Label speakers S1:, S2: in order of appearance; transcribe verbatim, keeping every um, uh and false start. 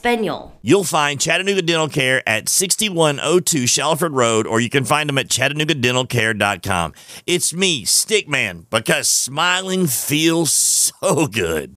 S1: Espanol.
S2: You'll find Chattanooga Dental Care at sixty-one oh two Shalford Road, or you can find them at chattanooga dental care dot com. It's me, Stickman, because smiling feels so good.